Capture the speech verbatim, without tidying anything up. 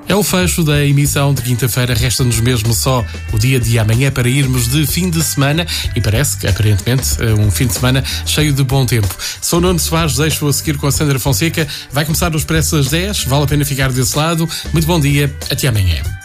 É o fecho da emissão de quinta-feira. Resta-nos mesmo só o dia de amanhã para irmos de fim de semana e parece que, aparentemente, um fim de semana cheio de bom tempo. Sou Nuno Soares, deixo a seguir com a Sandra Fonseca. Vai começar o Expresso às dez, vale a pena ficar desse lado. Muito bom dia, até amanhã.